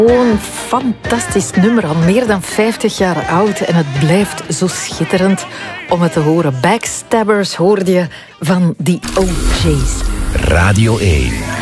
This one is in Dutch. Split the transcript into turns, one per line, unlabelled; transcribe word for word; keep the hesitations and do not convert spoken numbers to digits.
Gewoon fantastisch nummer, al meer dan vijftig jaar oud. En het blijft zo schitterend om het te horen. Backstabbers hoorde je van The O J's.
Radio één.